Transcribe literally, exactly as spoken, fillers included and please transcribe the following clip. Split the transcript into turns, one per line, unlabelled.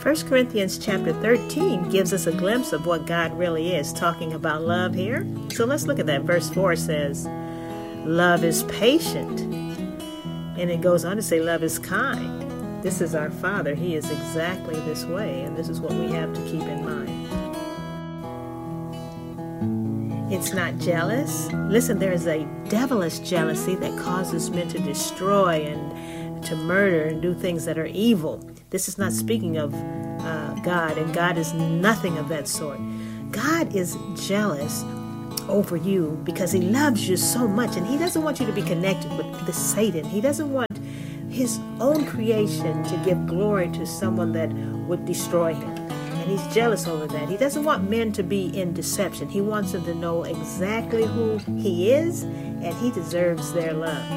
First Corinthians chapter thirteen gives us a glimpse of what God really is, talking about love here. So let's look at that. Verse four says, love is patient. And it goes on to say, love is kind. This is our Father. He is exactly this way, and this is what we have to keep in mind. It's not jealous. Listen, there is a devilish jealousy that causes men to destroy and to murder and do things that are evil. This is not speaking of uh, God, and God is nothing of that sort. God is jealous over you because he loves you so much, and he doesn't want you to be connected with the Satan. He doesn't want his own creation to give glory to someone that would destroy him. And he's jealous over that. He doesn't want men to be in deception. He wants them to know exactly who he is, and he deserves their love.